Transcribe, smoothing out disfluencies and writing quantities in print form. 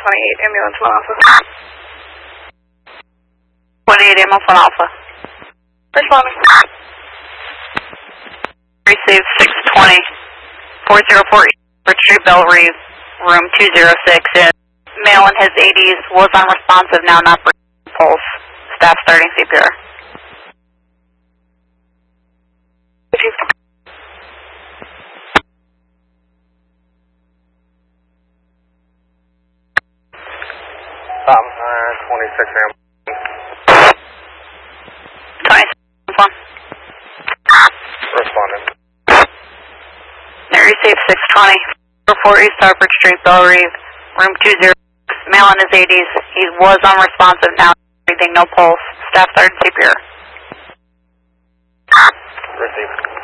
28, ambulance 1 Alpha. 28, ambulance 1 Alpha. Responding. Receive 620, 404 Bridge Street, Bell Reeve, room 206. Male in his 80s, was unresponsive, now not breathing, pulse. Staff starting CPR. Tom, 26 ambulance. 26, Responding. They received 620, 404 East Harvard Street, Bell Reeve, room 206. Male in his 80s, he was unresponsive, now breathing, no pulse. Staff started CPR. Received.